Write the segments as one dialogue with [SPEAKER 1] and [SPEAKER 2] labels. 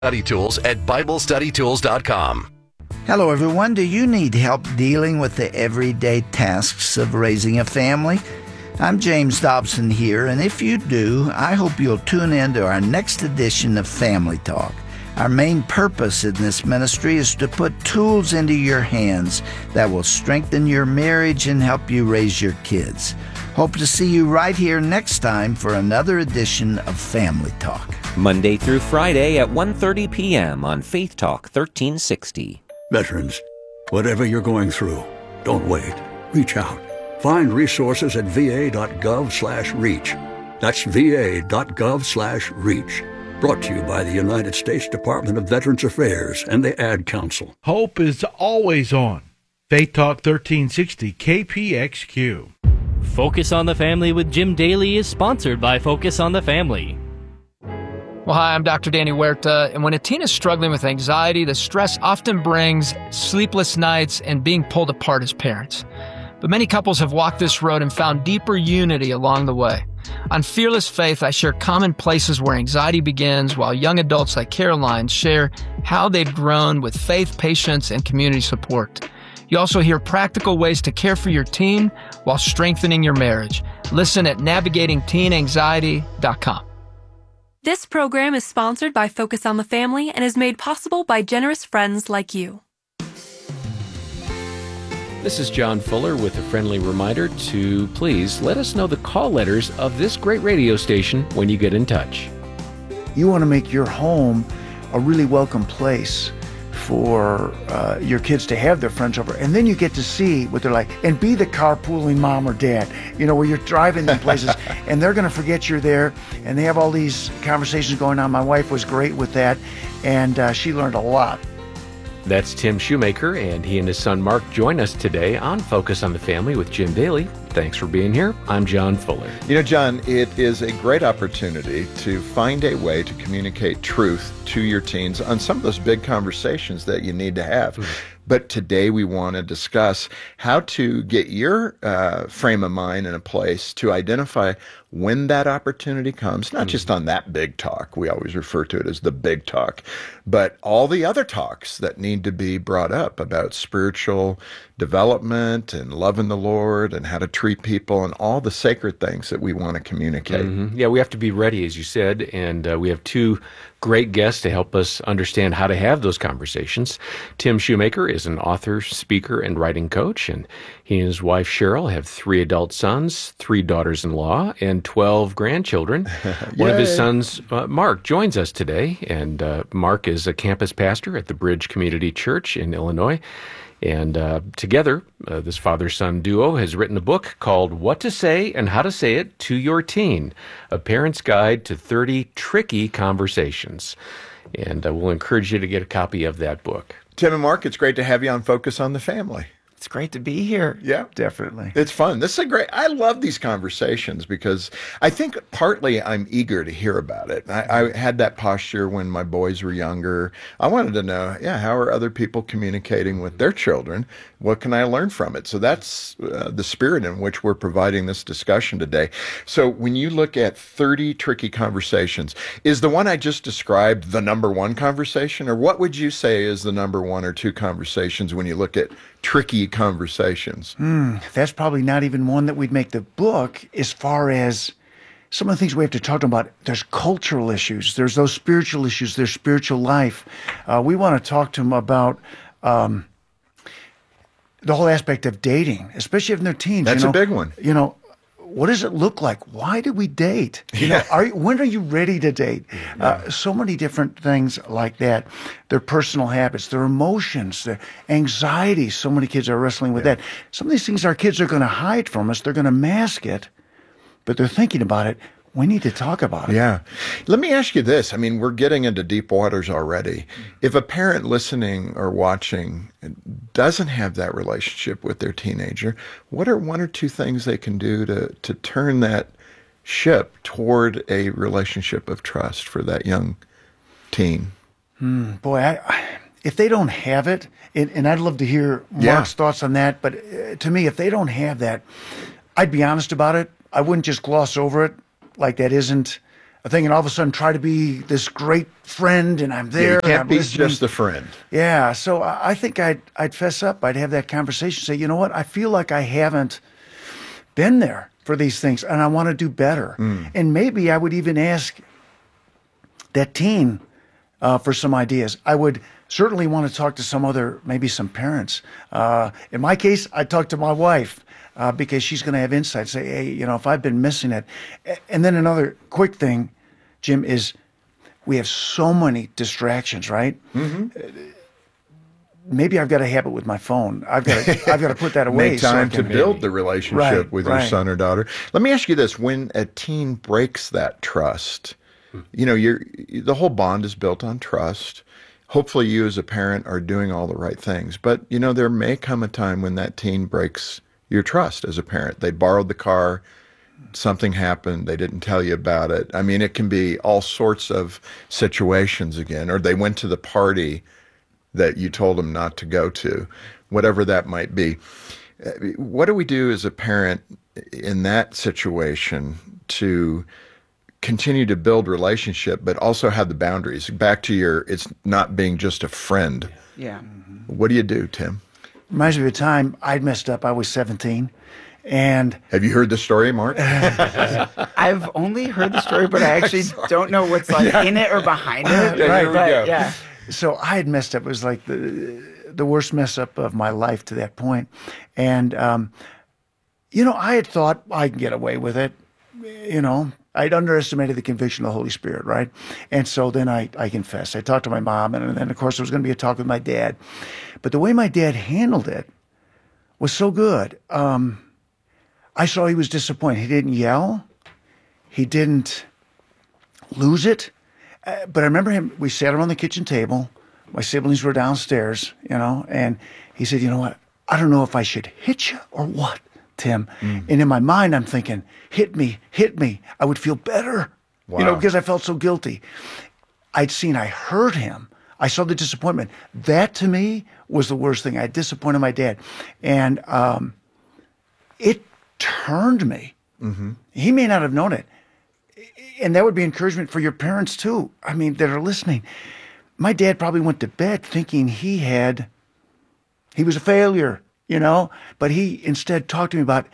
[SPEAKER 1] Study tools at BibleStudyTools.com.
[SPEAKER 2] Hello, everyone. Do you need help dealing with the everyday tasks of raising a family? I'm James Dobson here, and if you do, I hope you'll tune in to our next edition of Family Talk. Our main purpose in this ministry is to put tools into your hands that will strengthen your marriage and help you raise your kids. Hope to see you right here next time for another edition of Family Talk.
[SPEAKER 3] Monday through Friday at 1:30 p.m. on Faith Talk 1360.
[SPEAKER 4] Veterans, whatever you're going through, don't wait. Reach out. Find resources at va.gov/reach. That's va.gov/reach. Brought to you by the United States Department of Veterans Affairs and the Ad Council.
[SPEAKER 5] Hope is always on. Faith Talk 1360 KPXQ.
[SPEAKER 6] Focus on the Family with Jim Daly is sponsored by Focus on the Family.
[SPEAKER 7] Well, hi, I'm Dr. Danny Huerta, and when a teen is struggling with anxiety, the stress often brings sleepless nights and being pulled apart as parents. But many couples have walked this road and found deeper unity along the way. On Fearless Faith, I share common places where anxiety begins, while young adults like Caroline share how they've grown with faith, patience, and community support. You also hear practical ways to care for your teen while strengthening your marriage. Listen at navigatingteenanxiety.com.
[SPEAKER 8] This program is sponsored by Focus on the Family and is made possible by generous friends like you.
[SPEAKER 9] This is John Fuller with a friendly reminder to please let us know the call letters of this great radio station when you get in touch.
[SPEAKER 10] You want to make your home a really welcome place for your kids to have their friends over, and then you get to see what they're like and be the carpooling mom or dad, where you're driving them places and they're going to forget you're there, and they have all these conversations going on. My wife was great with that, and she learned a lot.
[SPEAKER 9] That's Tim Shoemaker, and he and his son Mark join us today on Focus on the Family with Jim Daly. Thanks for being here. I'm John Fuller.
[SPEAKER 11] John, it is a great opportunity to find a way to communicate truth to your teens on some of those big conversations that you need to have. Mm-hmm. But today we want to discuss how to get your frame of mind in a place to identify when that opportunity comes, not just on that big talk. We always refer to it as the big talk, but all the other talks that need to be brought up about spiritual development and loving the Lord and how to treat people and all the sacred things that we want to communicate.
[SPEAKER 9] Mm-hmm. Yeah, we have to be ready, as you said, and we have two great guests to help us understand how to have those conversations. Tim Shoemaker is an author, speaker, and writing coach, and he and his wife Cheryl have 3 adult sons, 3 daughters-in-law, and 12 grandchildren. One of his sons, Mark, joins us today, and Mark is a campus pastor at the Bridge Community Church in Illinois. And together, this father-son duo has written a book called What to Say and How to Say It to Your Teen, A Parent's Guide to 30 Tricky Conversations. And we'll encourage you to get a copy of that book.
[SPEAKER 11] Tim and Mark, it's great to have you on Focus on the Family.
[SPEAKER 10] It's great to be here.
[SPEAKER 11] Yeah.
[SPEAKER 10] Definitely.
[SPEAKER 11] It's fun. This is I love these conversations because I think partly I'm eager to hear about it. I had that posture when my boys were younger. I wanted to know, how are other people communicating with their children? What can I learn from it? So that's the spirit in which we're providing this discussion today. So when you look at 30 tricky conversations, is the one I just described the number one conversation? Or what would you say is the number 1 or 2 conversations when you look at tricky conversations?
[SPEAKER 10] That's probably not even one that we'd make the book, as far as some of the things we have to talk about. There's cultural issues. There's those spiritual issues. There's spiritual life. We want to talk to them about the whole aspect of dating, especially if they're teens.
[SPEAKER 11] That's a big one.
[SPEAKER 10] What does it look like? Why do we date? When are you ready to date? So many different things like that. Their personal habits, their emotions, their anxiety. So many kids are wrestling with that. Some of these things our kids are going to hide from us. They're going to mask it, but they're thinking about it. We need to talk about it.
[SPEAKER 11] Yeah. Let me ask you this. We're getting into deep waters already. If a parent listening or watching doesn't have that relationship with their teenager, what are 1 or 2 things they can do to turn that ship toward a relationship of trust for that young teen?
[SPEAKER 10] If they don't have it, and I'd love to hear Mark's thoughts on that, but to me, if they don't have that, I'd be honest about it. I wouldn't just gloss over it like that isn't thinking all of a sudden try to be this great friend, and I'm there.
[SPEAKER 11] You can't
[SPEAKER 10] I'm
[SPEAKER 11] be
[SPEAKER 10] listening.
[SPEAKER 11] just a friend.
[SPEAKER 10] Yeah, so I think I'd fess up. I'd have that conversation, say, you know what, I feel like I haven't been there for these things, and I want to do better. And maybe I would even ask that teen for some ideas. I would certainly want to talk to maybe some parents. In my case, I'd talk to my wife. Because she's going to have insight, say, hey, if I've been missing it. And then another quick thing, Jim, is we have so many distractions, right? Maybe I've got a habit with my phone. I've got to put that away.
[SPEAKER 11] Make time to build the relationship with your son or daughter. Let me ask you this. When a teen breaks that trust, the whole bond is built on trust. Hopefully you as a parent are doing all the right things. But, there may come a time when that teen breaks your trust as a parent. They borrowed the car, something happened, they didn't tell you about it. I mean, it can be all sorts of situations again, or they went to the party that you told them not to go to, whatever that might be. What do we do as a parent in that situation to continue to build relationship, but also have the boundaries? Back to it's not being just a friend.
[SPEAKER 12] Yeah.
[SPEAKER 11] What do you do, Tim?
[SPEAKER 10] Reminds me of a time I'd messed up. I was 17. And
[SPEAKER 11] have you heard the story, Mark?
[SPEAKER 12] I've only heard the story, but I actually don't know what's in it or behind it.
[SPEAKER 10] Yeah. So I had messed up. It was like the worst mess up of my life to that point. And, I had thought I could get away with it. I'd underestimated the conviction of the Holy Spirit, right? And so then I confessed. I talked to my mom, and then, of course, there was going to be a talk with my dad. But the way my dad handled it was so good. I saw he was disappointed. He didn't yell. He didn't lose it. But I remember we sat around the kitchen table. My siblings were downstairs, and he said, you know what? I don't know if I should hit you or what, Tim. And in my mind, I'm thinking, hit me. I would feel better, because I felt so guilty. I heard him. I saw the disappointment. That to me was the worst thing. I disappointed my dad. And it turned me. He may not have known it. And that would be encouragement for your parents too. I mean, that are listening. My dad probably went to bed thinking he was a failure, but he instead talked to me about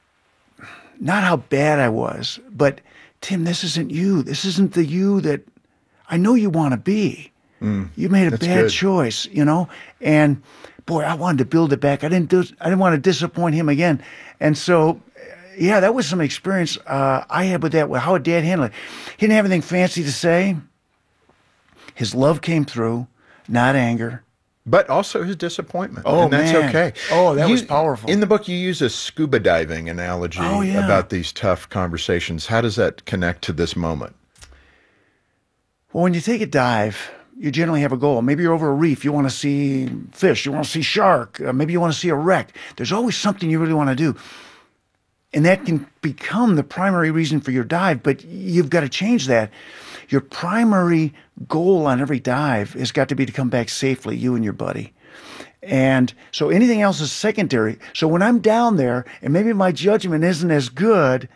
[SPEAKER 10] not how bad I was, but Tim, this isn't you. This isn't the you that I know you want to be. You made a bad choice, and boy, I wanted to build it back. I didn't want to disappoint him again. And so, yeah, that was some experience I had with that, with how Dad handled it. He didn't have anything fancy to say. His love came through, not anger.
[SPEAKER 11] But also his disappointment.
[SPEAKER 10] Oh,
[SPEAKER 11] and that's
[SPEAKER 10] man.
[SPEAKER 11] okay.
[SPEAKER 10] Oh, that was powerful.
[SPEAKER 11] In the book, you use a scuba diving analogy about these tough conversations. How does that connect to this moment?
[SPEAKER 10] Well, when you take a dive, you generally have a goal. Maybe you're over a reef. You want to see fish. You want to see shark. Maybe you want to see a wreck. There's always something you really want to do. And that can become the primary reason for your dive, but you've got to change that. Your primary goal on every dive has got to be to come back safely, you and your buddy. And so anything else is secondary. So when I'm down there and maybe my judgment isn't as good,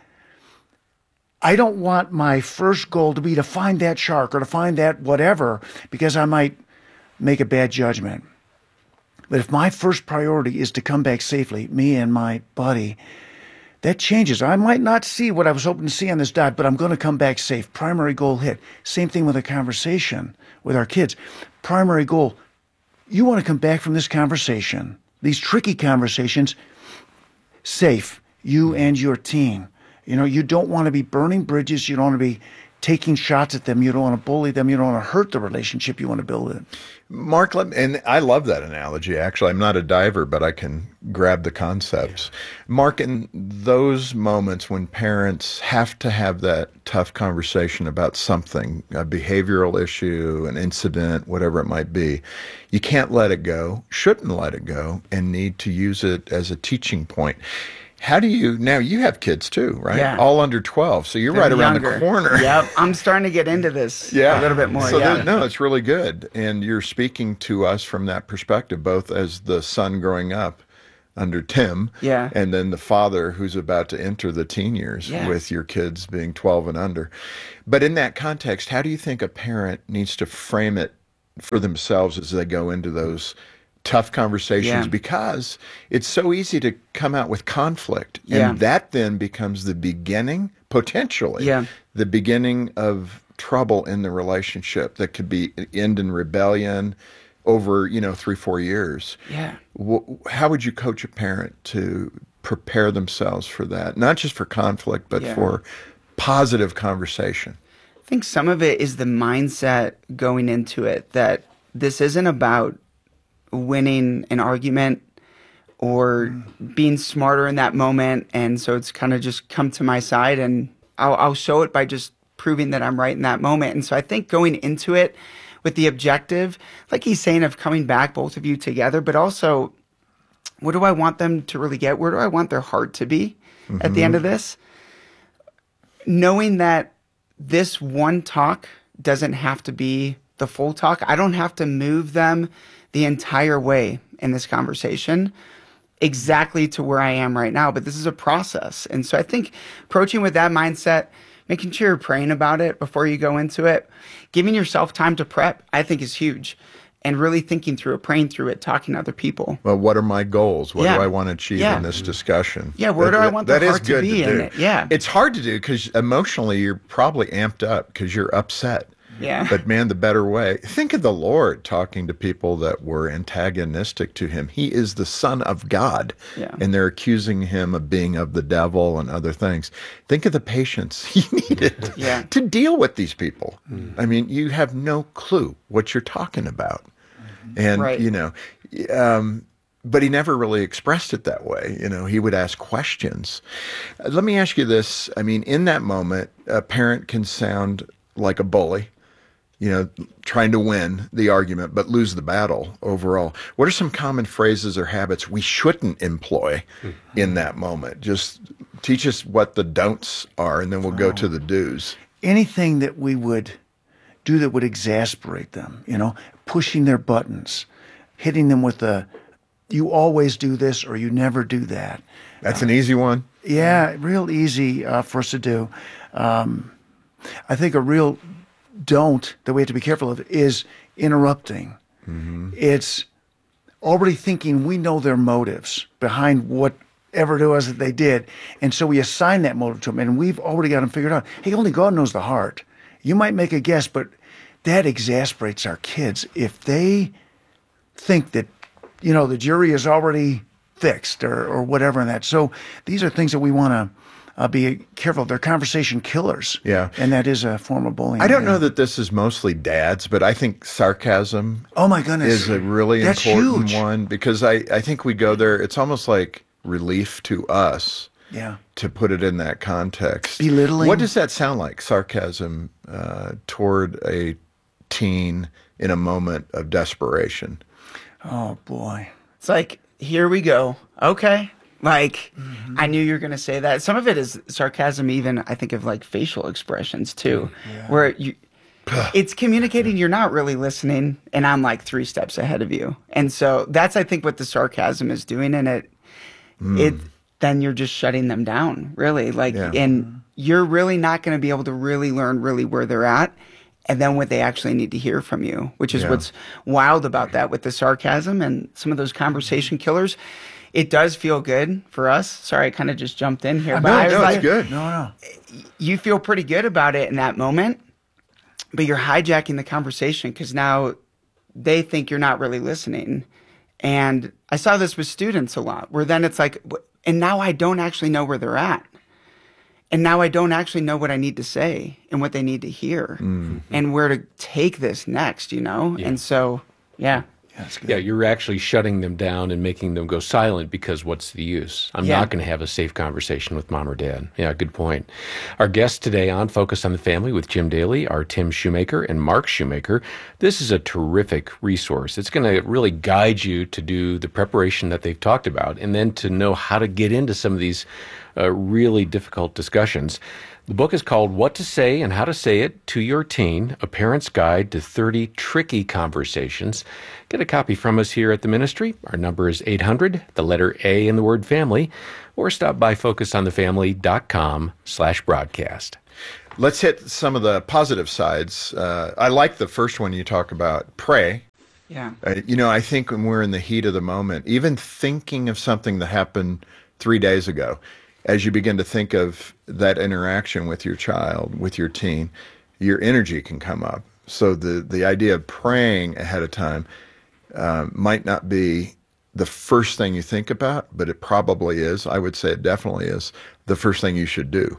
[SPEAKER 10] I don't want my first goal to be to find that shark or to find that whatever, because I might make a bad judgment. But if my first priority is to come back safely, me and my buddy, that changes. I might not see what I was hoping to see on this dive, but I'm going to come back safe. Primary goal hit. Same thing with a conversation with our kids. Primary goal, you want to come back from this conversation, these tricky conversations, safe, you and your teen. You don't want to be burning bridges. You don't want to be taking shots at them. You don't want to bully them. You don't want to hurt the relationship. You want to build it.
[SPEAKER 11] Mark, and I love that analogy, actually. I'm not a diver, but I can grab the concepts. Mark, in those moments when parents have to have that tough conversation about something, a behavioral issue, an incident, whatever it might be, you can't let it go, shouldn't let it go, and need to use it as a teaching point. How do you, now you have kids too, right?
[SPEAKER 12] Yeah.
[SPEAKER 11] All under 12, so you're right around the corner.
[SPEAKER 12] Yep, I'm starting to get into this a little bit more.
[SPEAKER 11] So no, it's really good. And you're speaking to us from that perspective, both as the son growing up under Tim,
[SPEAKER 12] Yeah.
[SPEAKER 11] and then the father who's about to enter the teen years
[SPEAKER 12] Yeah.
[SPEAKER 11] with your kids being 12 and under. But in that context, how do you think a parent needs to frame it for themselves as they go into those tough conversations?
[SPEAKER 12] Yeah.
[SPEAKER 11] Because it's so easy to come out with conflict, and
[SPEAKER 12] Yeah.
[SPEAKER 11] that then becomes the beginning, potentially,
[SPEAKER 12] Yeah.
[SPEAKER 11] the beginning of trouble in the relationship that could be end in rebellion over 3-4 years.
[SPEAKER 12] Yeah.
[SPEAKER 11] How would you coach a parent to prepare themselves for that, not just for conflict but
[SPEAKER 12] Yeah.
[SPEAKER 11] for positive conversation?
[SPEAKER 12] I think some of it is the mindset going into it, that this isn't about winning an argument or being smarter in that moment, and so it's kind of just come to my side, and I'll show it by just proving that I'm right in that moment. And so I think going into it with the objective, like he's saying, of coming back, both of you together, but also, what do I want them to really get? Where do I want their heart to be at the end of this? Knowing that this one talk doesn't have to be the full talk. I don't have to move them the entire way in this conversation exactly to where I am right now, but this is a process. And so I think approaching with that mindset, making sure you're praying about it before you go into it, giving yourself time to prep, I think is huge. And really thinking through it, praying through it, talking to other people.
[SPEAKER 11] Well, what are my goals? What
[SPEAKER 12] Yeah.
[SPEAKER 11] do I want to achieve
[SPEAKER 12] Yeah.
[SPEAKER 11] in this discussion?
[SPEAKER 12] Yeah, where do I want the
[SPEAKER 11] That is
[SPEAKER 12] heart to
[SPEAKER 11] good
[SPEAKER 12] be in
[SPEAKER 11] do.
[SPEAKER 12] it? Yeah.
[SPEAKER 11] It's hard to do because emotionally you're probably amped up because you're upset.
[SPEAKER 12] Yeah.
[SPEAKER 11] But man, the better way. Think of the Lord talking to people that were antagonistic to him. He is the Son of God.
[SPEAKER 12] Yeah.
[SPEAKER 11] And they're accusing him of being of the devil and other things. Think of the patience he needed
[SPEAKER 12] Yeah.
[SPEAKER 11] to deal with these people. I mean, you have no clue what you're talking about. And,
[SPEAKER 12] Right.
[SPEAKER 11] but he never really expressed it that way. He would ask questions. Let me ask you this. I mean, in that moment, a parent can sound like a bully, trying to win the argument, but lose the battle overall. What are some common phrases or habits we shouldn't employ in that moment? Just teach us what the don'ts are, and then we'll go to the do's.
[SPEAKER 10] Anything that we would do that would exasperate them, pushing their buttons, hitting them with you always do this or you never do that.
[SPEAKER 11] That's an easy one.
[SPEAKER 10] Yeah, real easy for us to do. I think a real don't that we have to be careful of is interrupting. It's already thinking we know their motives behind whatever it was that they did. And so we assign that motive to them, and we've already got them figured out. Hey, only God knows the heart. You might make a guess, but that exasperates our kids if they think that, the jury is already fixed or whatever in that. So these are things that we want to be careful of. They're conversation killers.
[SPEAKER 11] Yeah.
[SPEAKER 10] And that is a form of bullying.
[SPEAKER 11] I don't know that this is mostly dads, but I think sarcasm
[SPEAKER 10] Oh my goodness.
[SPEAKER 11] is a really
[SPEAKER 10] That's
[SPEAKER 11] important
[SPEAKER 10] huge.
[SPEAKER 11] one because I think we go there. It's almost like relief to us
[SPEAKER 10] Yeah.
[SPEAKER 11] to put it in that context.
[SPEAKER 10] Belittling.
[SPEAKER 11] What does that sound like, sarcasm toward a teen in a moment of desperation?
[SPEAKER 10] Oh boy.
[SPEAKER 12] It's like, here we go. Okay. Like, I knew you were going to say that. Some of it is sarcasm, even I think of like facial expressions too, where it's communicating you're not really listening, and I'm like 3 steps ahead of you. And so that's, I think, what the sarcasm is doing. And then you're just shutting them down, really. Like, and you're really not going to be able to really learn really where they're at. And then what they actually need to hear from you, which is what's wild about that with the sarcasm and some of those conversation killers. It does feel good for us. Sorry, I kind of just jumped in here. But I was like,
[SPEAKER 11] it's good.
[SPEAKER 10] No.
[SPEAKER 12] you feel pretty good about it in that moment, but you're hijacking the conversation because now they think you're not really listening. And I saw this with students a lot, where then it's like, and now I don't actually know where they're at. And now I don't actually know what I need to say and what they need to hear and where to take this next, And so, yeah.
[SPEAKER 10] That's good.
[SPEAKER 9] Yeah, you're actually shutting them down and making them go silent because what's the use? I'm not going to have a safe conversation with mom or dad. Yeah, good point. Our guests today on Focus on the Family with Jim Daly are Tim Shoemaker and Mark Shoemaker. This is a terrific resource. It's going to really guide you to do the preparation that they've talked about and then to know how to get into some of these really difficult discussions. The book is called What to Say and How to Say It to Your Teen, A Parent's Guide to 30 Tricky Conversations. Get a copy from us here at the ministry. Our number is 800, the letter A in the word family, or stop by focusonthefamily.com/broadcast.
[SPEAKER 11] Let's hit some of the positive sides. I like the first one you talk about, pray.
[SPEAKER 12] Yeah.
[SPEAKER 11] I think when we're in the heat of the moment, even thinking of something that happened 3 days ago, as you begin to think of that interaction with your child, with your teen, your energy can come up. So the idea of praying ahead of time might not be the first thing you think about, but it probably is. I would say it definitely is the first thing you should do.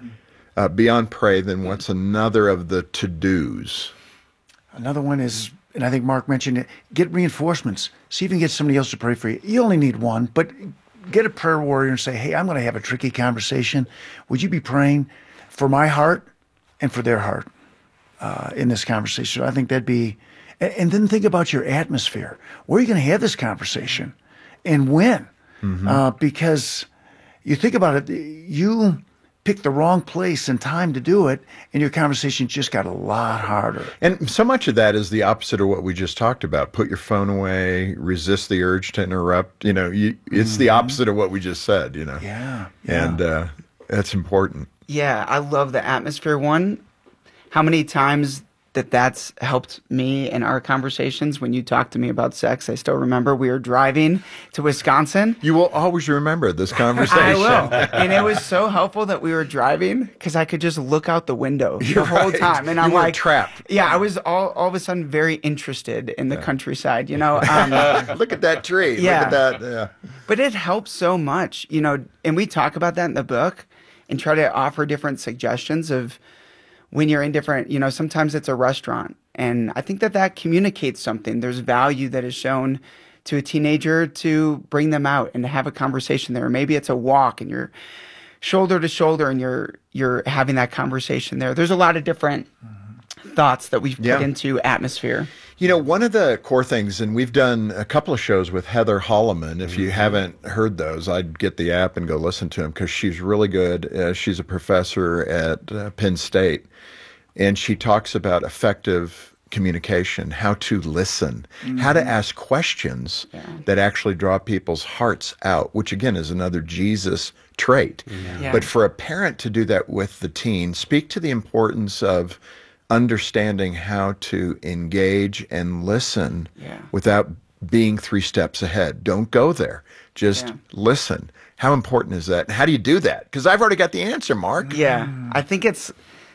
[SPEAKER 11] Beyond pray, then what's another of the to-dos?
[SPEAKER 10] Another one is, and I think Mark mentioned it, get reinforcements. See if you can get somebody else to pray for you. You only need one, but get a prayer warrior and say, hey, I'm going to have a tricky conversation. Would you be praying for my heart and for their heart in this conversation? So I think that'd be, and then think about your atmosphere. Where are you going to have this conversation and when? Because you think about it, you picked the wrong place and time to do it, and your conversation just got a lot harder.
[SPEAKER 11] And so much of that is the opposite of what we just talked about. Put your phone away, resist the urge to interrupt. It's the opposite of what we just said,
[SPEAKER 10] Yeah.
[SPEAKER 11] And that's important.
[SPEAKER 12] Yeah, I love the atmosphere one. How many times that's helped me in our conversations when you talk to me about sex? I still remember we were driving to Wisconsin.
[SPEAKER 11] You will always remember this conversation.
[SPEAKER 12] I will. And it was so helpful that we were driving because I could just look out the window the whole time. And I'm
[SPEAKER 11] you were
[SPEAKER 12] like,
[SPEAKER 11] trapped.
[SPEAKER 12] Yeah, I was all of a sudden very interested in the countryside,
[SPEAKER 11] Look at that tree.
[SPEAKER 12] Yeah.
[SPEAKER 11] Look at that. Yeah.
[SPEAKER 12] But it helps so much, and we talk about that in the book and try to offer different suggestions of when you're in different, sometimes it's a restaurant. And I think that communicates something. There's value that is shown to a teenager to bring them out and to have a conversation there. Maybe it's a walk and you're shoulder to shoulder and you're having that conversation there. There's a lot of different thoughts that we've put into atmosphere.
[SPEAKER 11] One of the core things, and we've done a couple of shows with Heather Holloman. If you haven't heard those, I'd get the app and go listen to them because she's really good. She's a professor at Penn State, and she talks about effective communication, how to listen, how to ask questions that actually draw people's hearts out, which again is another Jesus trait. But for a parent to do that with the teen, speak to the importance of understanding how to engage and listen without being 3 steps ahead. Don't go there. Just listen. How important is that? How do you do that? Because I've already got the answer, Mark.
[SPEAKER 12] Yeah. I think it's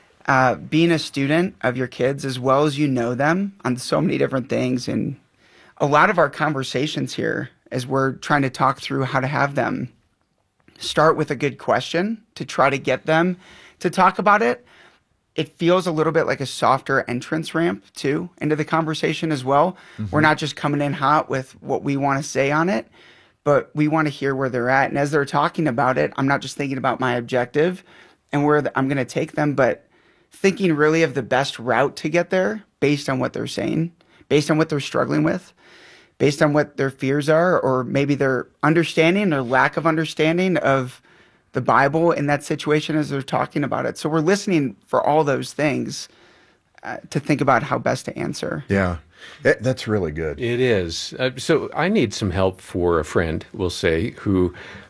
[SPEAKER 12] being a student of your kids as well as you know them on so many different things. And a lot of our conversations here, as we're trying to talk through how to have them, start with a good question to try to get them to talk about it. It feels a little bit like a softer entrance ramp, too, into the conversation as well. We're not just coming in hot with what we want to say on it, but we want to hear where they're at. And as they're talking about it, I'm not just thinking about my objective and where I'm going to take them, but thinking really of the best route to get there based on what they're saying, based on what they're struggling with, based on what their fears are, or maybe their understanding or lack of understanding of the Bible in that situation as they're talking about it. So we're listening for all those things to think about how best to answer.
[SPEAKER 11] Yeah, that's really good.
[SPEAKER 9] It is. So I need some help for a friend, we'll say, who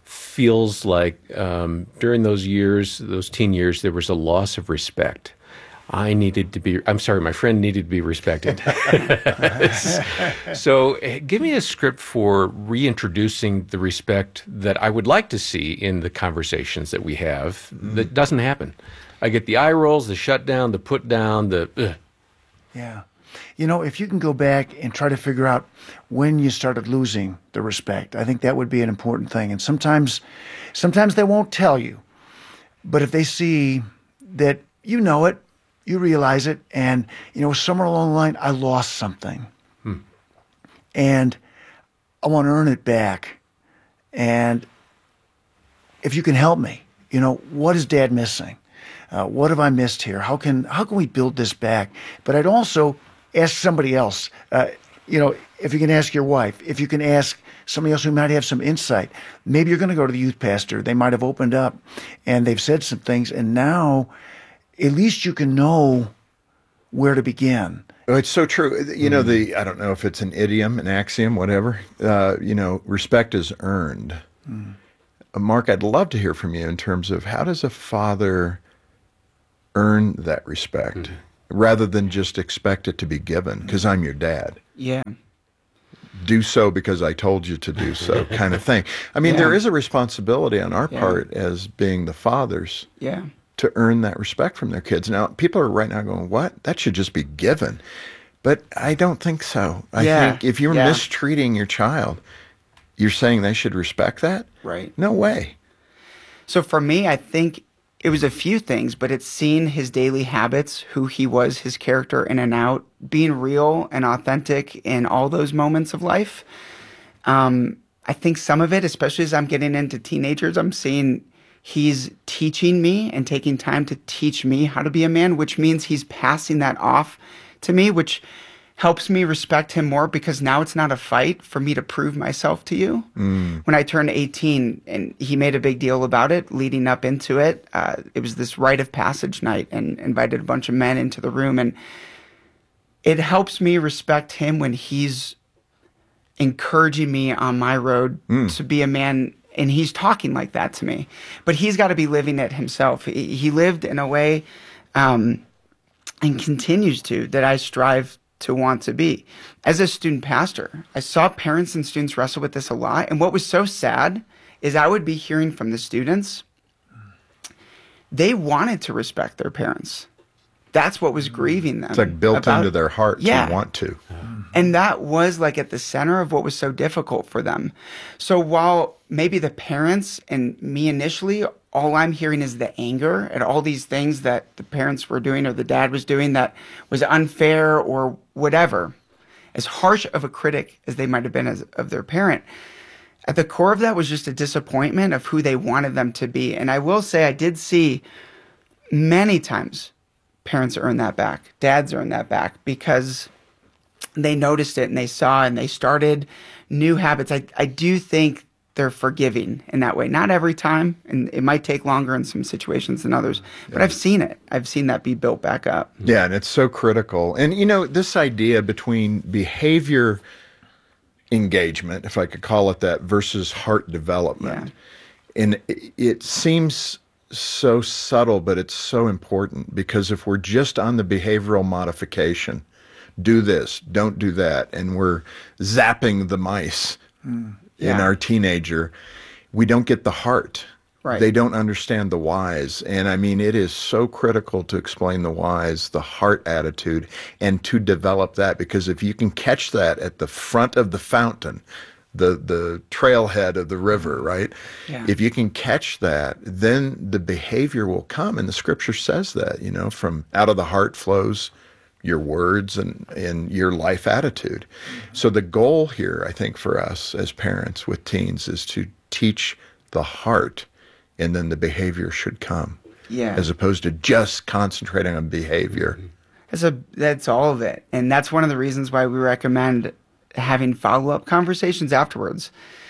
[SPEAKER 9] feels like during those years, those teen years, there was a loss of respect. My friend needed to be respected. So give me a script for reintroducing the respect that I would like to see in the conversations that we have that doesn't happen. I get the eye rolls, the shutdown, the put down, the...
[SPEAKER 10] Yeah. If you can go back and try to figure out when you started losing the respect, I think that would be an important thing. And sometimes they won't tell you. But if they see that you know it, you realize it, and, somewhere along the line, I lost something. And I want to earn it back. And if you can help me, what is Dad missing? What have I missed here? How can we build this back? But I'd also ask somebody else. if you can ask your wife, if you can ask somebody else who might have some insight, maybe you're going to go to the youth pastor. They might have opened up and they've said some things, and now at least you can know where to begin.
[SPEAKER 11] It's so true. I don't know if it's an idiom, an axiom, whatever. Respect is earned. Mark, I'd love to hear from you in terms of how does a father earn that respect rather than just expect it to be given because I'm your dad.
[SPEAKER 12] Yeah.
[SPEAKER 11] Do so because I told you to do so kind of thing. I mean, there is a responsibility on our part as being the fathers to earn that respect from their kids. Now, people are right now going, what? That should just be given. But I don't think so. I think if you're mistreating your child, you're saying they should respect that?
[SPEAKER 12] Right.
[SPEAKER 11] No way.
[SPEAKER 12] So for me, I think it was a few things, but it's seeing his daily habits, who he was, his character in and out, being real and authentic in all those moments of life. I think some of it, especially as I'm getting into teenagers, I'm seeing he's teaching me and taking time to teach me how to be a man, which means he's passing that off to me, which helps me respect him more because now it's not a fight for me to prove myself to you. When I turned 18, and he made a big deal about it leading up into it, it was this rite of passage night and invited a bunch of men into the room. And it helps me respect him when he's encouraging me on my road to be a man. And he's talking like that to me. But he's got to be living it himself. He lived in a way and continues to that I strive to want to be. As a student pastor, I saw parents and students wrestle with this a lot. And what was so sad is I would be hearing from the students, they wanted to respect their parents. That's what was grieving them.
[SPEAKER 11] It's like built into their heart to want to.
[SPEAKER 12] And that was like at the center of what was so difficult for them. So while maybe the parents and me initially, all I'm hearing is the anger at all these things that the parents were doing or the dad was doing that was unfair or whatever, as harsh of a critic as they might have been of their parent, at the core of that was just a disappointment of who they wanted them to be. And I will say I did see many times parents earn that back, dads earn that back because they noticed it and they saw and they started new habits. I do think they're forgiving in that way. Not every time, and it might take longer in some situations than others, but I've seen it. I've seen that be built back up.
[SPEAKER 11] Yeah, and it's so critical. And, this idea between behavior engagement, if I could call it that, versus heart development. Yeah. And it seems so subtle, but it's so important because if we're just on the behavioral modification, do this, don't do that, and we're zapping the mice in our teenager, we don't get the heart.
[SPEAKER 12] Right.
[SPEAKER 11] They don't understand the whys. And I mean, it is so critical to explain the whys, the heart attitude, and to develop that, because if you can catch that at the front of the fountain, the trailhead of the river, right?
[SPEAKER 12] Yeah.
[SPEAKER 11] If you can catch that, then the behavior will come. And the scripture says that, from out of the heart flows your words and your life attitude. So the goal here, I think, for us as parents with teens is to teach the heart, and then the behavior should come.
[SPEAKER 12] Yeah.
[SPEAKER 11] As opposed to just concentrating on behavior.
[SPEAKER 12] That's all of it. And that's one of the reasons why we recommend having follow-up conversations afterwards.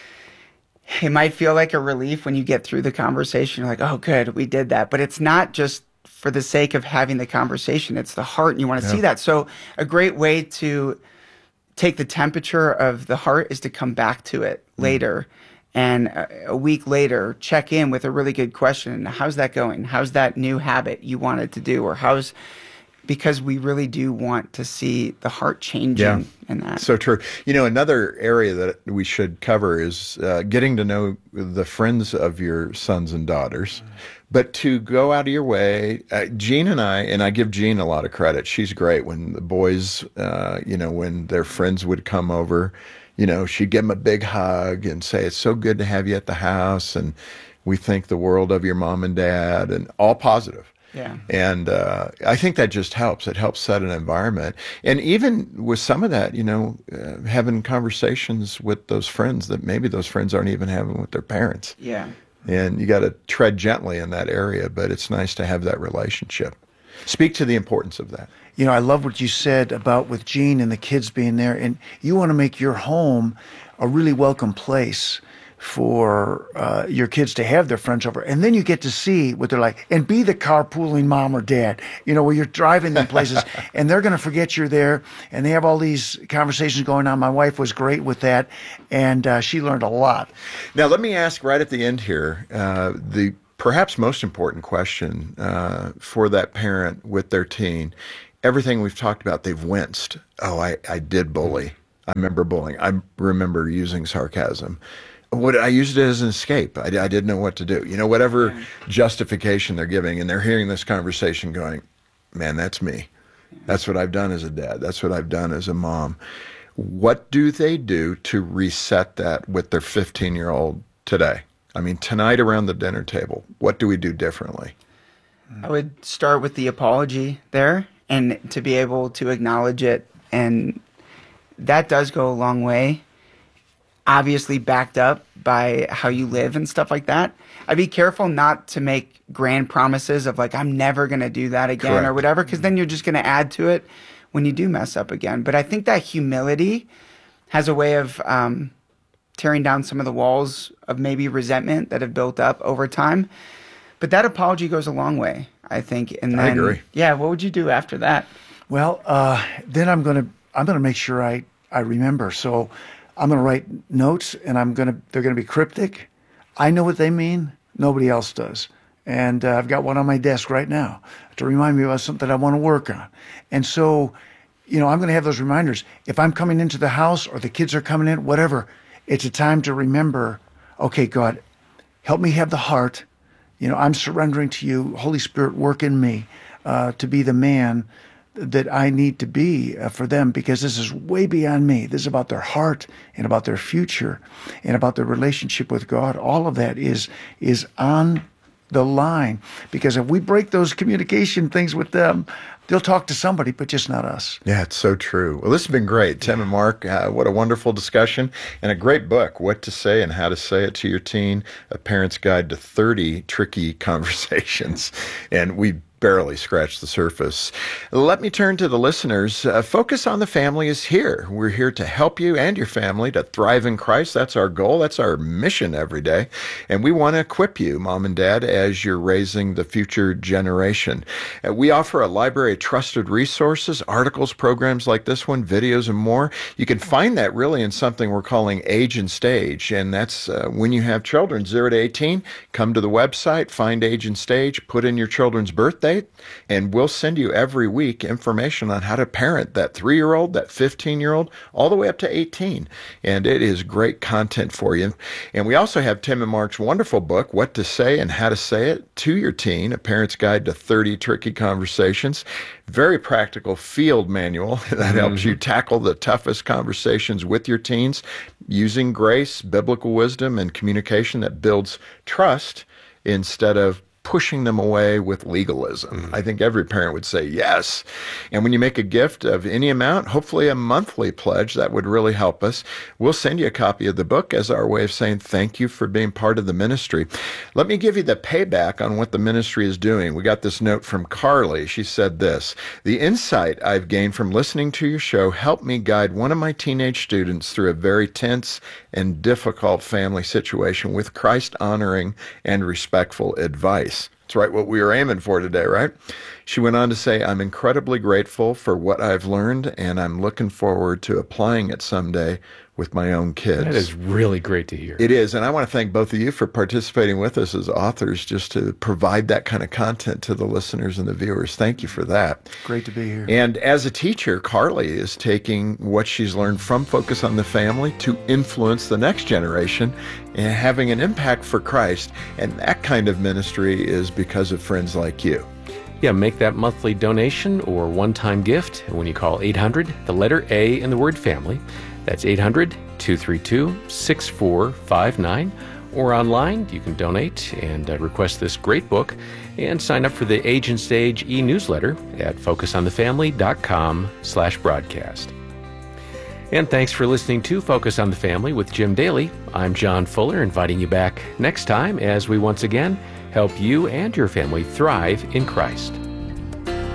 [SPEAKER 12] It might feel like a relief when you get through the conversation. You're like, oh, good, we did that. But it's not just for the sake of having the conversation. It's the heart, and you want to see that. So a great way to take the temperature of the heart is to come back to it later. And a week later, check in with a really good question. How's that going? How's that new habit you wanted to do? Or because we really do want to see the heart changing in that.
[SPEAKER 11] So true. Another area that we should cover is getting to know the friends of your sons and daughters. But to go out of your way, Jean and I give Jean a lot of credit. She's great when the boys, when their friends would come over, she'd give them a big hug and say, it's so good to have you at the house. And we think the world of your mom and dad, and all positive.
[SPEAKER 12] Yeah.
[SPEAKER 11] And I think that just helps. It helps set an environment. And even with some of that, having conversations with those friends that maybe those friends aren't even having with their parents.
[SPEAKER 12] Yeah.
[SPEAKER 11] And you got to tread gently in that area, but it's nice to have that relationship. Speak to the importance of that.
[SPEAKER 10] You know, I love what you said about with Gene and the kids being there. And you want to make your home a really welcome place for your kids to have their friends over. And then you get to see what they're like and be the carpooling mom or dad, you know, where you're driving them places and they're going to forget you're there. And they have all these conversations going on. My wife was great with that, and she learned a lot.
[SPEAKER 11] Now, let me ask right at the end here, the perhaps most important question for that parent with their teen. Everything we've talked about, they've winced. Oh, I did bully. I remember bullying. I remember using sarcasm. I used it as an escape. I didn't know what to do. You know, whatever justification they're giving, and they're hearing this conversation going, man, that's me. That's what I've done as a dad. That's what I've done as a mom. What do they do to reset that with their 15-year-old today? I mean, tonight around the dinner table, what do we do differently?
[SPEAKER 12] I would start with the apology there, and to be able to acknowledge it. And that does go a long way. Obviously backed up by how you live and stuff like that. I'd be careful not to make grand promises of like, I'm never going to do that again. Correct. Or whatever, because then you're just going to add to it when you do mess up again. But I think that humility has a way of tearing down some of the walls of maybe resentment that have built up over time. But that apology goes a long way, I think. And then, I agree. Yeah, what would you do after that?
[SPEAKER 10] Well, then I'm gonna make sure I remember. So I'm going to write notes, and they're going to be cryptic. I know what they mean. Nobody else does. And I've got one on my desk right now to remind me about something I want to work on. And so, you know, I'm going to have those reminders. If I'm coming into the house or the kids are coming in, whatever, it's a time to remember, okay, God, help me have the heart. You know, I'm surrendering to you. Holy Spirit, work in me to be the man that I need to be for them, because this is way beyond me. This is about their heart and about their future and about their relationship with God. All of that is on the line, because if we break those communication things with them, they'll talk to somebody, but just not us.
[SPEAKER 11] Yeah, it's so true. Well, this has been great. Tim and Mark, what a wonderful discussion and a great book, What to Say and How to Say It to Your Teen, A Parent's Guide to 30 Tricky Conversations. And we barely scratched the surface. Let me turn to the listeners. Focus on the Family is here. We're here to help you and your family to thrive in Christ. That's our goal. That's our mission every day. And we want to equip you, Mom and Dad, as you're raising the future generation. We offer a library of trusted resources, articles, programs like this one, videos, and more. You can find that really in something we're calling Age and Stage. And that's when you have children 0 to 18, come to the website, find Age and Stage, put in your children's birthday, and we'll send you every week information on how to parent that 3-year-old, that 15-year-old, all the way up to 18. And it is great content for you. And we also have Tim and Mark's wonderful book, What to Say and How to Say It to Your Teen, A Parent's Guide to 30 Tricky Conversations. Very practical field manual that helps you tackle the toughest conversations with your teens using grace, biblical wisdom, and communication that builds trust instead of pushing them away with legalism. I think every parent would say yes. And when you make a gift of any amount, hopefully a monthly pledge, that would really help us. We'll send you a copy of the book as our way of saying thank you for being part of the ministry. Let me give you the payback on what the ministry is doing. We got this note from Carly. She said this: the insight I've gained from listening to your show helped me guide one of my teenage students through a very tense and difficult family situation with Christ-honoring and respectful advice. That's right, what we were aiming for today, right? She went on to say, I'm incredibly grateful for what I've learned, and I'm looking forward to applying it someday with my own kids.
[SPEAKER 9] That is really great to hear.
[SPEAKER 11] It is, and I want to thank both of you for participating with us as authors, just to provide that kind of content to the listeners and the viewers. Thank you for that.
[SPEAKER 10] Great to be here.
[SPEAKER 11] And as a teacher, Carly is taking what she's learned from Focus on the Family to influence the next generation and having an impact for Christ. And that kind of ministry is because of friends like you.
[SPEAKER 9] Yeah, make that monthly donation or one-time gift when you call 800, the letter A in the word family. That's 800-232-6459. Or online, you can donate and request this great book and sign up for the Age and Stage e-newsletter at focusonthefamily.com/broadcast. And thanks for listening to Focus on the Family with Jim Daly. I'm John Fuller, inviting you back next time as we once again help you and your family thrive in Christ.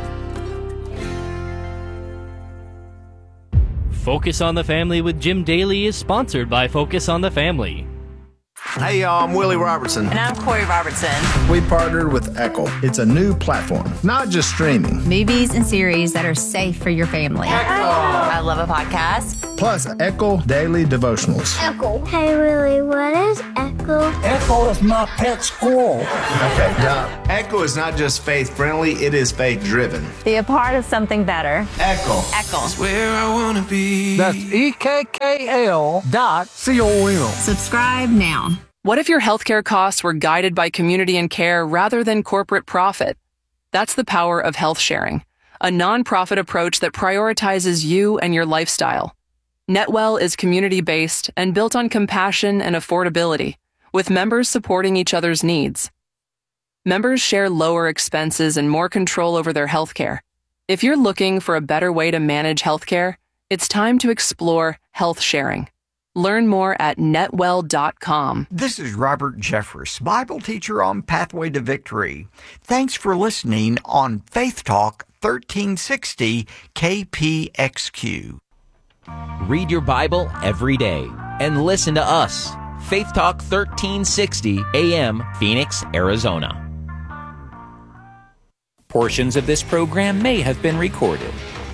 [SPEAKER 6] Focus on the Family with Jim Daly is sponsored by Focus on the Family.
[SPEAKER 13] Hey y'all, I'm Willie Robertson.
[SPEAKER 14] And I'm Corey Robertson.
[SPEAKER 13] We partnered with Echo. It's a new platform, not just streaming.
[SPEAKER 14] Movies and series that are safe for your family. Echo. I love a podcast.
[SPEAKER 13] Plus Echo Daily Devotionals.
[SPEAKER 15] Echo. Hey Willie, what is Echo?
[SPEAKER 16] Echo is my pet squirrel.
[SPEAKER 13] Okay, now, Echo is not just faith-friendly, it is faith-driven.
[SPEAKER 14] Be a part of something better.
[SPEAKER 13] Echo.
[SPEAKER 14] Echo.
[SPEAKER 16] That's where I want to be.
[SPEAKER 17] That's EKKL.com.
[SPEAKER 14] Subscribe now.
[SPEAKER 18] What if your healthcare costs were guided by community and care rather than corporate profit? That's the power of health sharing, a nonprofit approach that prioritizes you and your lifestyle. NetWell is community-based and built on compassion and affordability, with members supporting each other's needs. Members share lower expenses and more control over their healthcare. If you're looking for a better way to manage healthcare, it's time to explore health sharing. Learn more at netwell.com.
[SPEAKER 19] This is Robert Jeffress, Bible teacher on Pathway to Victory. Thanks for listening on Faith Talk 1360 KPXQ.
[SPEAKER 3] Read your Bible every day and listen to us. Faith Talk 1360 AM, Phoenix, Arizona. Portions of this program may have been recorded.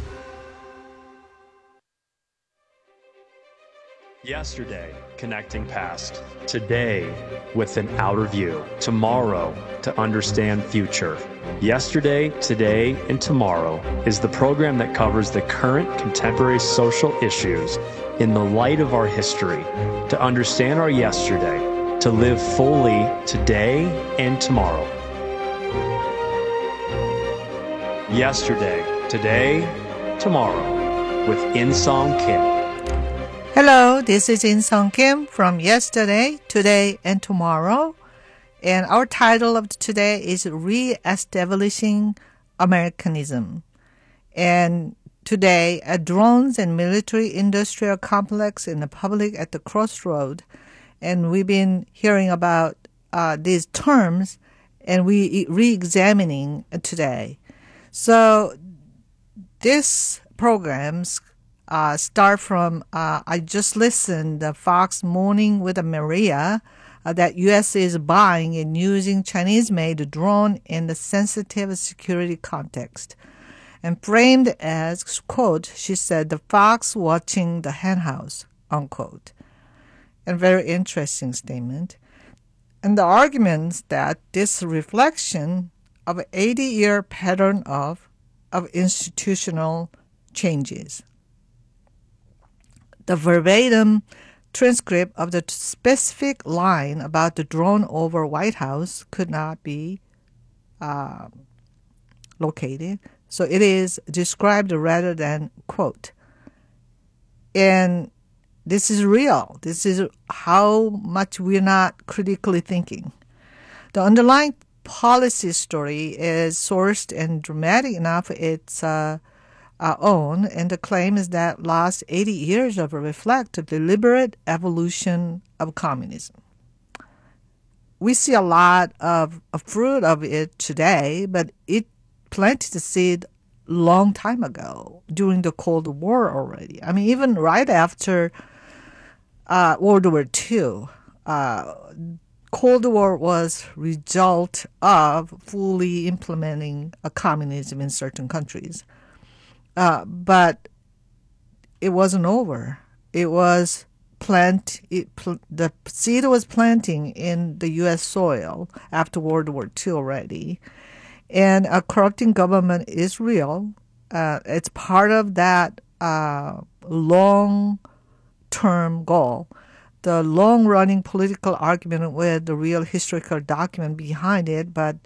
[SPEAKER 20] Yesterday, connecting past. Today, with an outer view. Tomorrow, to understand future. Yesterday, Today, and Tomorrow is the program that covers the current contemporary social issues in the light of our history, to understand our yesterday, to live fully today and tomorrow. Yesterday, Today, Tomorrow with In Song Kim.
[SPEAKER 21] Hello, this is In Song Kim from Yesterday, Today, and Tomorrow. And our title of today is Re-Establishing Americanism. And today, a drones and military industrial complex in the public at the crossroad. And we've been hearing about these terms and we re-examining today. So this program's start from, I just listened, the Fox Morning with Maria, that U.S. is buying and using Chinese-made drone in the sensitive security context. And framed as, quote, she said, the fox watching the henhouse, unquote. And very interesting statement. And the arguments that this reflection of an 80-year pattern of institutional changes. The verbatim transcript of the specific line about the drone over White House could not be located. So it is described rather than quote. And this is real. This is how much we're not critically thinking. The underlying policy story is sourced and dramatic enough it's own, and the claim is that last 80 years of reflect a deliberate evolution of communism. We see a lot of fruit of it today, but it planted the seed long time ago during the Cold War already. I mean, even right after World War II, Cold War was result of fully implementing a communism in certain countries. But it wasn't over. It was the seed was planting in the U.S. soil after World War II already. And a corrupting government is real. It's part of that long-term goal. The long-running political argument with the real historical document behind it, but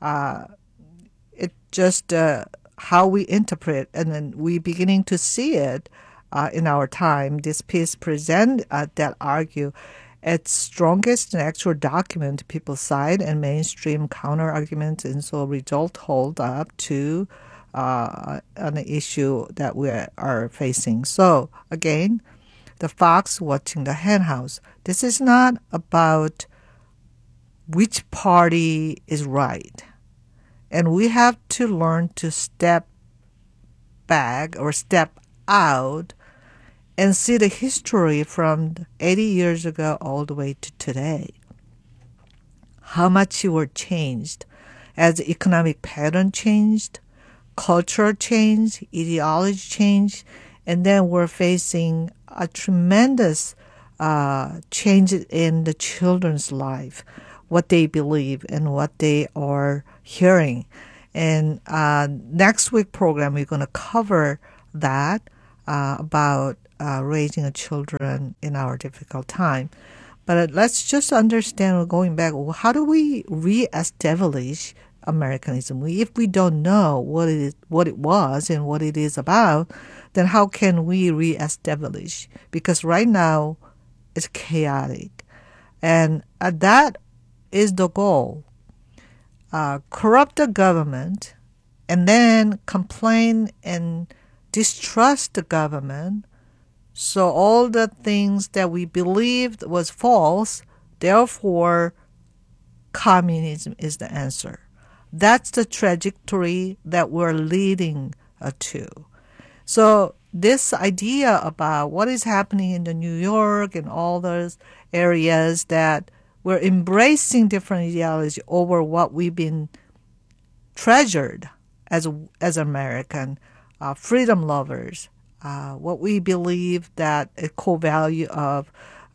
[SPEAKER 21] it just how we interpret, and then we beginning to see it in our time. This piece present that argue its strongest and actual document people's side and mainstream counter arguments, and so result hold up to an issue that we are facing. So again, the fox watching the henhouse. This is not about which party is right. And we have to learn to step back or step out and see the history from 80 years ago all the way to today. How much you were changed as the economic pattern changed, culture changed, ideology changed, and then we're facing a tremendous change in the children's life, what they believe and what they are hearing. And next week program, we're going to cover that about raising a children in our difficult time. But let's just understand, going back, how do we reestablish Americanism? If we don't know what it was and what it is about, then how can we reestablish? Because right now it's chaotic, and that is the goal. Corrupt the government, and then complain and distrust the government. So all the things that we believed was false, therefore communism is the answer. That's the trajectory that we're leading to. So this idea about what is happening in the New York and all those areas, that we're embracing different ideology over what we've been treasured as American freedom lovers, what we believe that a core value of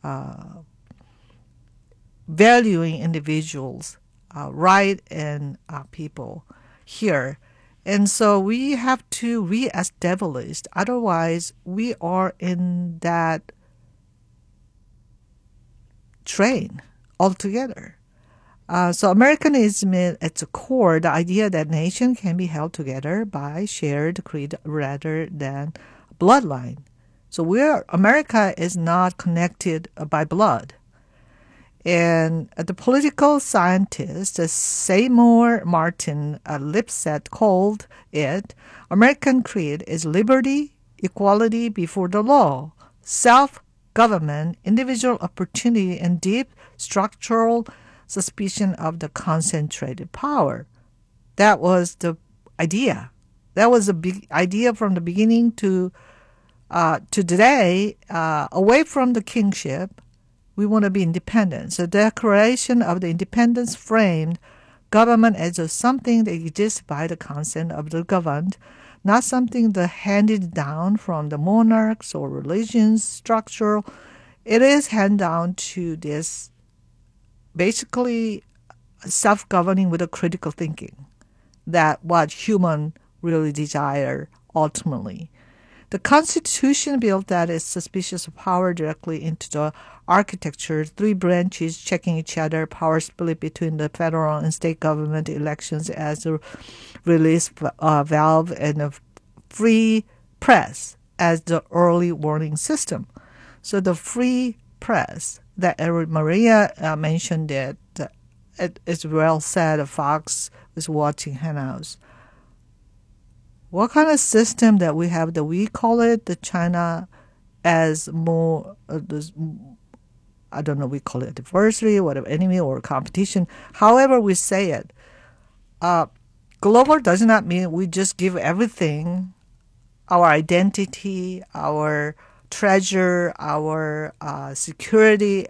[SPEAKER 21] valuing individuals, right, and people here. And so we have to reestablish, otherwise we are in that train altogether. So Americanism is at the core, the idea that nation can be held together by shared creed rather than bloodline. So America is not connected by blood. And the political scientist Seymour Martin Lipset called it, American creed is liberty, equality before the law, self-government, individual opportunity, and deep structural suspicion of the concentrated power. That was the idea. That was a big idea from the beginning to today, away from the kingship. We want to be independent. So the Declaration of the Independence framed government as something that exists by the consent of the governed, not something that handed down from the monarchs or religions structure. It is handed down to this basically self-governing with a critical thinking, that what human really desire ultimately. The Constitution built that is suspicious of power directly into the architecture, three branches checking each other, power split between the federal and state government elections as a release valve, and a free press as the early warning system. So the free press that Maria mentioned, it is well said. Fox is watching Henhouse. What kind of system that we have that we call it the China as more, I don't know, we call it adversary, whatever, enemy or competition, however we say it. Global does not mean we just give everything, our identity, our treasure, our security.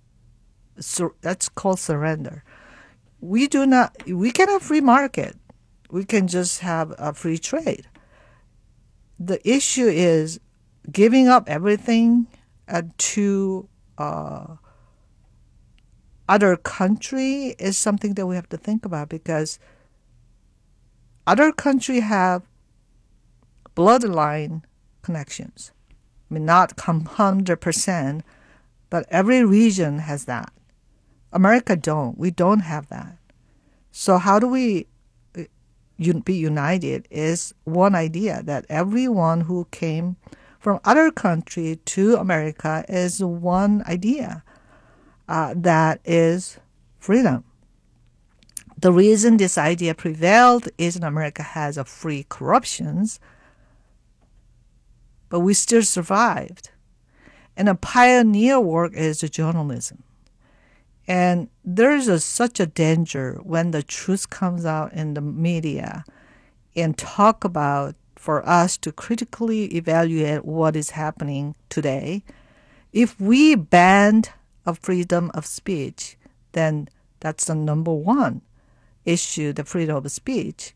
[SPEAKER 21] So that's called surrender. We can have free market. We can just have a free trade. The issue is giving up everything to other country is something that we have to think about, because other countries have bloodline connections. I mean, not 100%, but every region has that. America don't. We don't have that. So how do we be united is one idea, that everyone who came from other country to America is one idea, that is freedom. The reason this idea prevailed is that America has a free corruptions, but we still survived. And a pioneer work is the journalism. And there's such a danger when the truth comes out in the media and talk about for us to critically evaluate what is happening today. If we banned a freedom of speech, then that's the number one issue, the freedom of speech.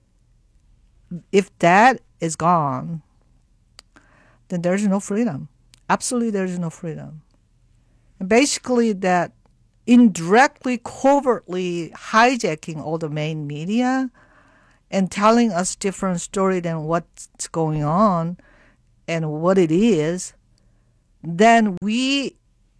[SPEAKER 21] If that is gone, then there's no freedom. Absolutely, there's no freedom. And basically, that indirectly, covertly hijacking all the main media and telling us different story than what's going on and what it is, then we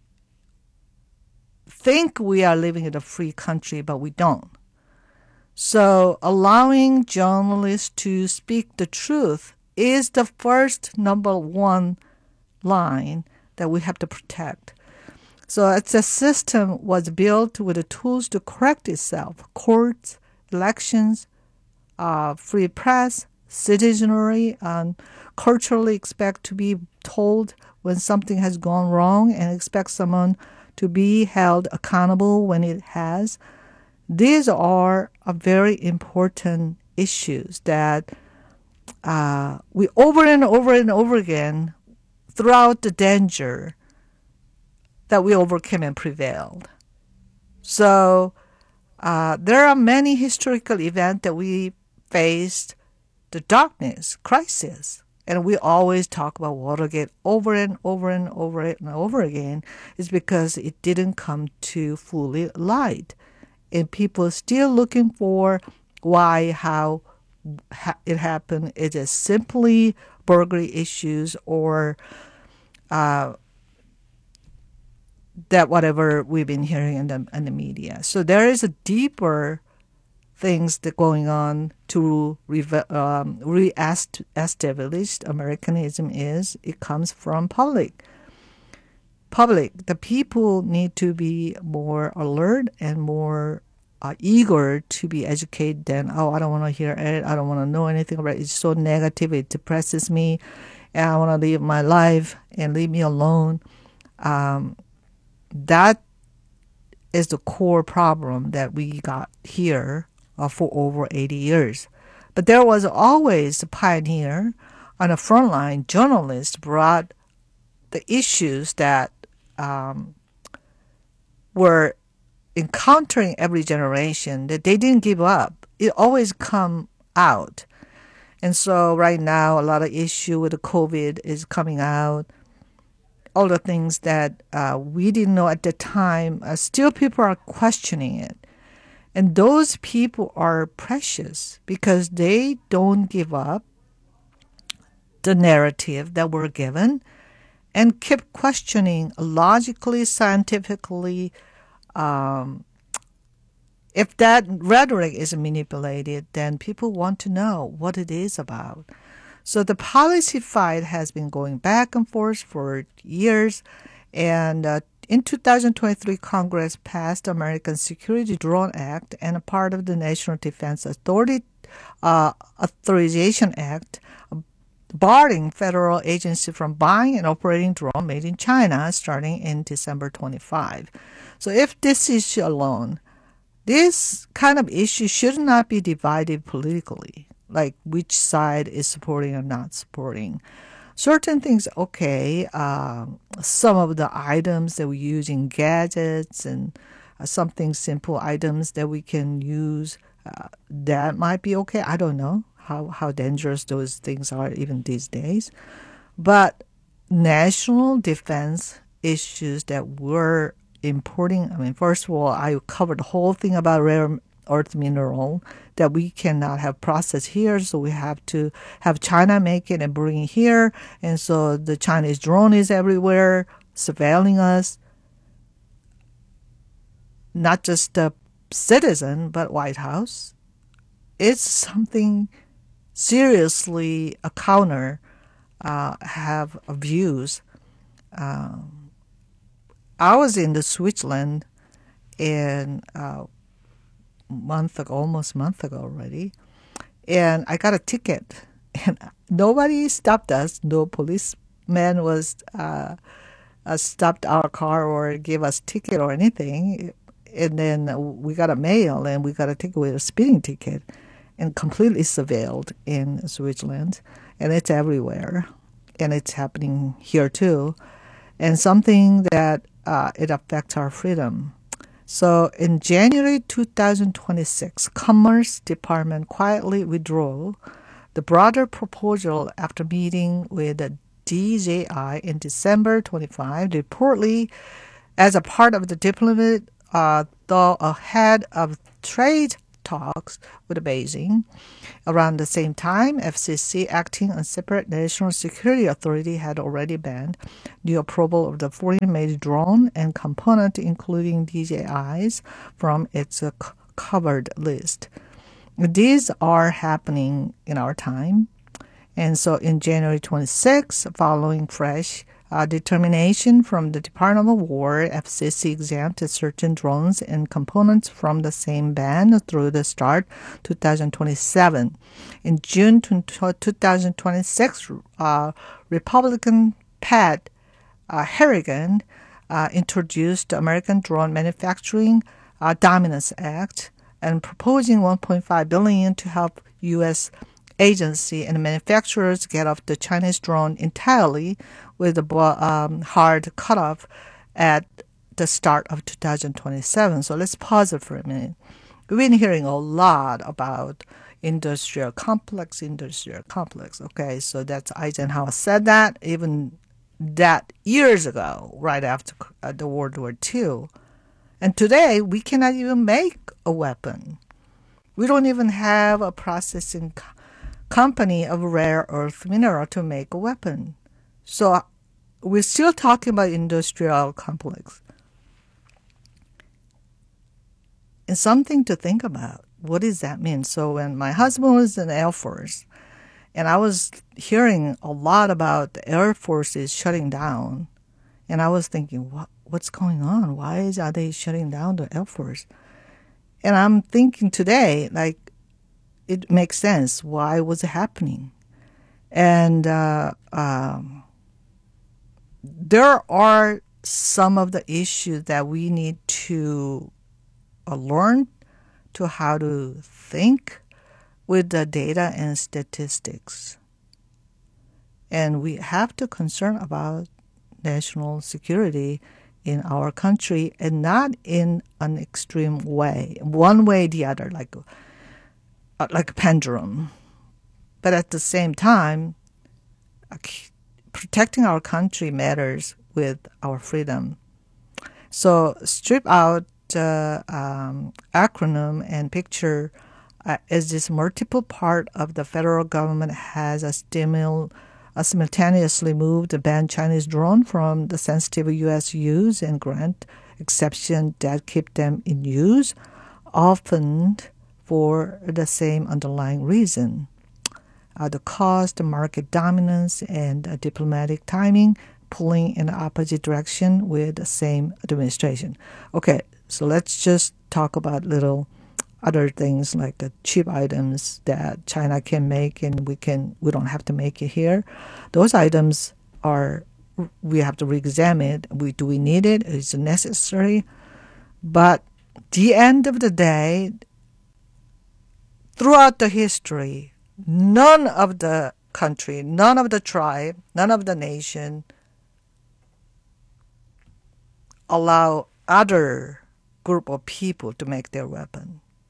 [SPEAKER 21] think we are living in a free country, but we don't. So allowing journalists to speak the truth is the first number one line that we have to protect. So it's a system was built with the tools to correct itself. Courts, elections, free press, citizenry, and culturally expect to be told when something has gone wrong and expect someone to be held accountable when it has. These are very important issues that we over and over and over again throughout the danger that we overcame and prevailed. So there are many historical events that we faced the darkness, crisis, and we always talk about Watergate over and over and over and over again. Is because it didn't come to fully light. And people are still looking for why, how it happened. It is simply burglary issues or that whatever we've been hearing in the media. So there is a deeper things that going on to re-establish Americanism is. It comes from public. The people need to be more alert and more eager to be educated than, I don't want to hear it, I don't want to know anything about it. It's so negative, it depresses me, and I want to live my life and leave me alone. That is the core problem that we got here for over 80 years. But there was always a pioneer on the front line. Journalists brought the issues that were encountering every generation, that they didn't give up. It always come out. And so right now, a lot of issue with the COVID is coming out. All the things that we didn't know at the time, still people are questioning it. And those people are precious because they don't give up the narrative that we're given and keep questioning logically, scientifically. If that rhetoric is manipulated, then people want to know what it is about. So the policy fight has been going back and forth for years. And in 2023, Congress passed the American Security Drone Act and a part of the National Defense Authority Authorization Act, barring federal agencies from buying and operating drone made in China starting in December 25. So if this issue alone, this kind of issue should not be divided politically, like which side is supporting or not supporting. Certain things, okay, some of the items that we use in gadgets and something simple items that we can use, that might be okay. I don't know how dangerous those things are even these days. But national defense issues that we're importing, first of all, I covered the whole thing about rare earth mineral that we cannot have processed here, so we have to have China make it and bring it here. And so the Chinese drone is everywhere, surveilling us. Not just the citizen, but White House. It's something seriously a counter have views. I was in the Switzerland in almost a month ago already, and I got a ticket, and nobody stopped us. No policeman was stopped our car or gave us ticket or anything. And then we got a mail, and we got a ticket with a speeding ticket. and completely surveilled in Switzerland, and it's everywhere, and it's happening here too, and something that it affects our freedom. So in January 2026, Commerce Department quietly withdrew the broader proposal after meeting with the DJI in December 25, reportedly as a part of the diplomatic, though ahead of trade talks with Beijing. Around the same time, FCC, acting on separate National Security Authority, had already banned the approval of the foreign-made drone and component, including DJIs, from its covered list. These are happening in our time. And so in January 26, following fresh determination from the Department of War, FCC exempted certain drones and components from the same ban through the start 2027. In June 2026, Republican Pat Harrigan introduced the American Drone Manufacturing Dominance Act and proposing $1.5 billion to help U.S. agency and manufacturers get off the Chinese drone entirely, with a hard cutoff at the start of 2027. So let's pause it for a minute. We've been hearing a lot about industrial complex. Okay, so that's Eisenhower said that, even that years ago, right after the World War II. And today, we cannot even make a weapon. We don't even have a processing company of rare earth mineral to make a weapon. So we're still talking about industrial complex. And something to think about. What does that mean? So when my husband was in the Air Force, and I was hearing a lot about the Air Force is shutting down, and I was thinking, what's going on? Why are they shutting down the Air Force? And I'm thinking today, like, it makes sense. Why was it happening? And there are some of the issues that we need to learn to how to think with the data and statistics. And we have to concern about national security in our country, and not in an extreme way, one way or the other, like a pendulum. But at the same time, protecting our country matters with our freedom. So strip out acronym and picture as this multiple part of the federal government has simultaneously moved to ban Chinese drone from the sensitive U.S. use and grant exception that keep them in use, often for the same underlying reason. The cost, market dominance, and diplomatic timing pulling in the opposite direction with the same administration. Okay, so let's just talk about little other things like the cheap items that China can make and we don't have to make it here. Those items we have to re-examine. Do we need it? Is it necessary? But the end of the day, throughout the history, none of the country, none of the tribe, none of the nation allow other group of people to make their weapon.